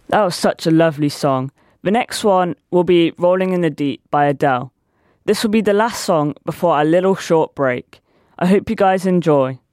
That was such a lovely song. The next one will be Rolling in the Deep by Adele. This will be the last song before our little short break. I hope you guys enjoy.